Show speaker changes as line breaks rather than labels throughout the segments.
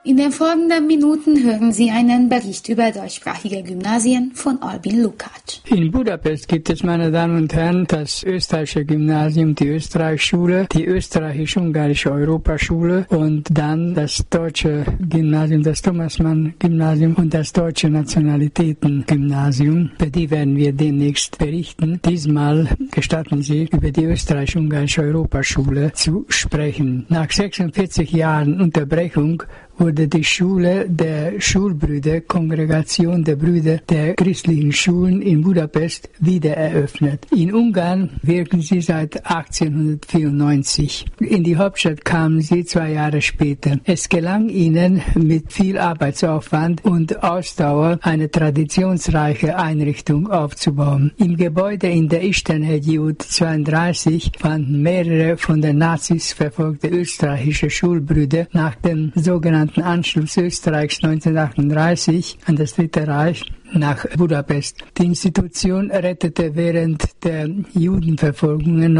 In den folgenden Minuten hören Sie einen Bericht über deutschsprachige Gymnasien von Albin Lukács.
In Budapest gibt es, meine Damen und Herren, das österreichische Gymnasium, die Österreichschule, die österreichisch-ungarische Europaschule und dann das deutsche Gymnasium, das Thomas-Mann-Gymnasium und das deutsche Nationalitäten-Gymnasium. Über die werden wir demnächst berichten. Diesmal gestatten Sie, über die österreichisch-ungarische Europaschule zu sprechen. Nach 46 Jahren Unterbrechung wurde die Schule der Schulbrüder, Kongregation der Brüder der christlichen Schulen in Budapest wieder eröffnet. In Ungarn wirken sie seit 1894. In die Hauptstadt kamen sie 2 Jahre später. Es gelang ihnen mit viel Arbeitsaufwand und Ausdauer eine traditionsreiche Einrichtung aufzubauen. Im Gebäude in der Istenhegyi 32 fanden mehrere von den Nazis verfolgte österreichische Schulbrüder nach dem sogenannten Anschluss Österreichs 1938 an das Dritte Reich nach Budapest. Die Institution rettete während der Judenverfolgungen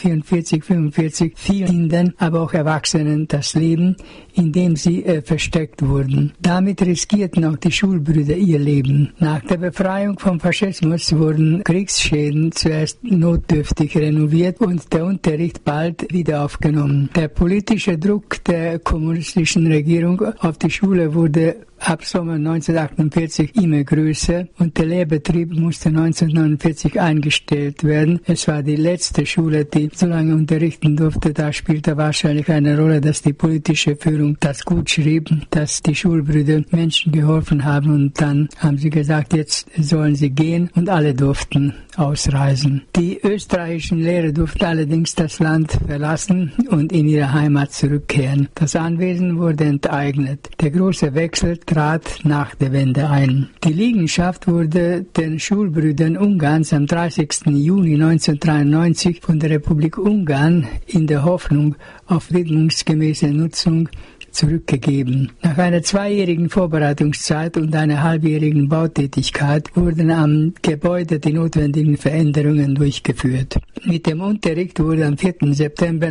1944-45 vielen Kindern, aber auch Erwachsenen das Leben, indem sie versteckt wurden. Damit riskierten auch die Schulbrüder ihr Leben. Nach der Befreiung vom Faschismus wurden Kriegsschäden zuerst notdürftig renoviert und der Unterricht bald wieder aufgenommen. Der politische Druck der kommunistischen Regierung auf die Schule wurde ab Sommer 1948 immer größer und der Lehrbetrieb musste 1949 eingestellt werden. Es war die letzte Schule, die so lange unterrichten durfte. Da spielte wahrscheinlich eine Rolle, dass die politische Führung das gut schrieb, dass die Schulbrüder Menschen geholfen haben und dann haben sie gesagt, jetzt sollen sie gehen und alle durften ausreisen. Die österreichischen Lehrer durften allerdings das Land verlassen und in ihre Heimat zurückkehren. Das Anwesen wurde enteignet. Der große Wechsel trat nach der Wende ein. Die Liegenschaft wurde den Schulbrüdern Ungarns am 30. Juni 1993 von der Republik Ungarn in der Hoffnung auf widmungsgemäße Nutzung zurückgegeben. Nach einer 2-jährigen Vorbereitungszeit und einer halbjährigen Bautätigkeit wurden am Gebäude die notwendigen Veränderungen durchgeführt. Mit dem Unterricht wurde am 4. September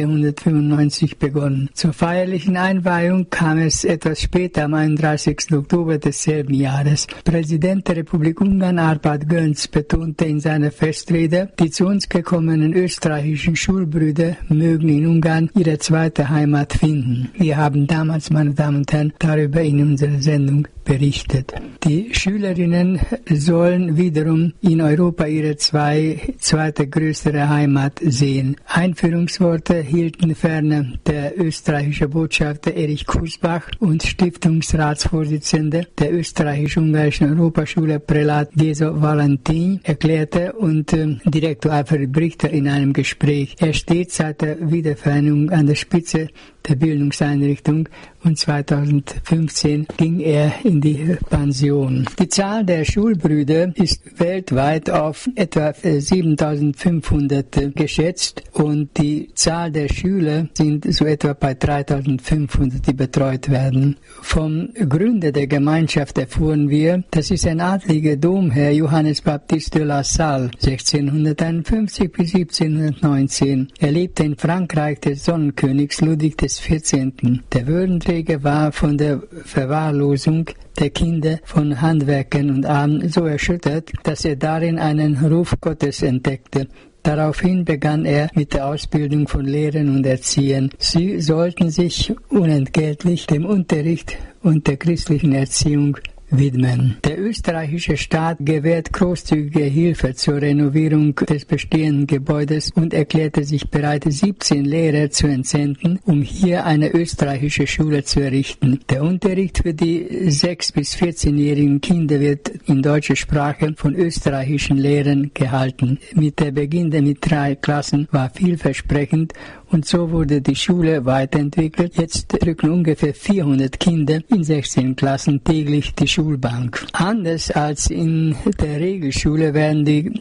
1995 begonnen. Zur feierlichen Einweihung kam es etwas später, am 31. Oktober desselben Jahres. Präsident der Republik Ungarn, Árpád Göncz, betonte in seiner Festrede, die zu uns gekommenen österreichischen Schulbrüder mögen in Ungarn ihre zweite Heimat finden. Wir haben damals, meine Damen und Herren, darüber in unserer Sendung berichtet. Die Schülerinnen sollen wiederum in Europa ihre zweite größere Heimat sehen. Einführungsworte hielten ferner der österreichische Botschafter Erich Kußbach und Stiftungsratsvorsitzende der österreichisch-ungarischen Europaschule Prälat Géza Valentin erklärte und Direktor Alfred Brichter in einem Gespräch. Er steht seit der Wiedervereinigung an der Spitze der Bildungseinrichtung und 2015 ging er in die Pension. Die Zahl der Schulbrüder ist weltweit auf etwa 7.500 geschätzt und die Zahl der Schüler sind so etwa bei 3.500, die betreut werden. Vom Gründer der Gemeinschaft erfuhren wir, das ist ein adliger Domherr Johannes Baptiste de la Salle, 1651 bis 1719. Er lebte in Frankreich des Sonnenkönigs Ludwig XIV. Der Würdenträger war von der Verwahrlosung der Kinder von Handwerkern und Armen so erschüttert, dass er darin einen Ruf Gottes entdeckte. Daraufhin begann er mit der Ausbildung von Lehrern und Erziehern. Sie sollten sich unentgeltlich dem Unterricht und der christlichen Erziehung widmen. Der österreichische Staat gewährt großzügige Hilfe zur Renovierung des bestehenden Gebäudes und erklärte sich bereit, 17 Lehrer zu entsenden, um hier eine österreichische Schule zu errichten. Der Unterricht für die 6- bis 14-jährigen Kinder wird in deutscher Sprache von österreichischen Lehrern gehalten. Mit der Beginn mit 3 Klassen war vielversprechend und so wurde die Schule weiterentwickelt. Jetzt drücken ungefähr 400 Kinder in 16 Klassen täglich die Schulbank. Anders als in der Regelschule werden die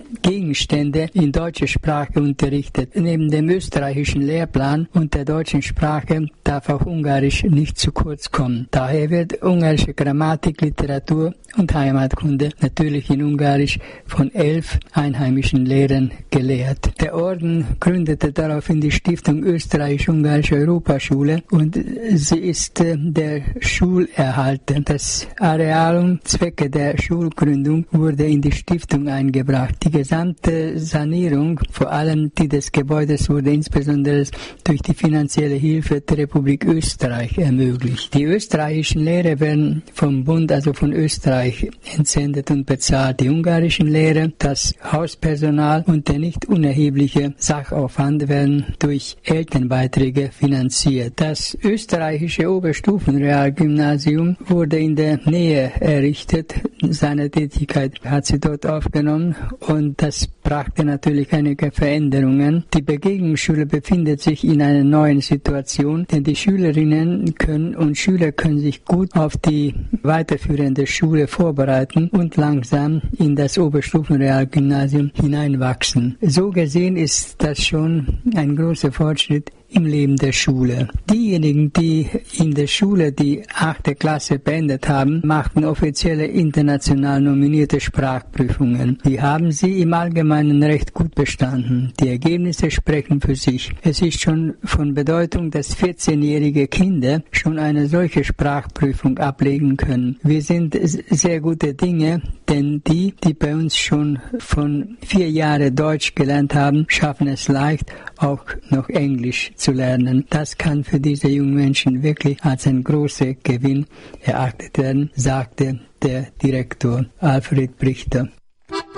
Gegenstände in deutscher Sprache unterrichtet. Neben dem österreichischen Lehrplan und der deutschen Sprache darf auch Ungarisch nicht zu kurz kommen. Daher wird ungarische Grammatik, Literatur und Heimatkunde natürlich in Ungarisch von 11 einheimischen Lehrern gelehrt. Der Orden gründete daraufhin die Stiftung Österreichisch-Ungarische Europaschule und sie ist der Schulerhalter. Das Areal und Zwecke der Schulgründung wurde in die Stiftung eingebracht. Die gesamte Sanierung, vor allem die des Gebäudes, wurde insbesondere durch die finanzielle Hilfe der Republik Österreich ermöglicht. Die österreichischen Lehrer werden vom Bund, also von Österreich, entsendet und bezahlt. Die ungarischen Lehrer, das Hauspersonal und der nicht unerhebliche Sachaufwand werden durch Elternbeiträge finanziert. Das österreichische Oberstufenrealgymnasium wurde in der Nähe errichtet. Seine Tätigkeit hat sie dort aufgenommen und das brachte natürlich einige Veränderungen. Die Begegnungsschule befindet sich in einer neuen Situation, denn die Schülerinnen und Schüler können sich gut auf die weiterführende Schule vorbereiten und langsam in das Oberstufenrealgymnasium hineinwachsen. So gesehen ist das schon ein großer Fortschritt im Leben der Schule. Diejenigen, die in der Schule die 8. Klasse beendet haben, machten offizielle international nominierte Sprachprüfungen. Die haben sie im Allgemeinen recht gut bestanden. Die Ergebnisse sprechen für sich. Es ist schon von Bedeutung, dass 14-jährige Kinder schon eine solche Sprachprüfung ablegen können. Wir sind sehr gute Dinge, denn die bei uns schon von 4 Jahren Deutsch gelernt haben, schaffen es leicht, auch noch Englisch zu lernen. Das kann für diese jungen Menschen wirklich als ein großer Gewinn erachtet werden, sagte der Direktor Alfred Brichter.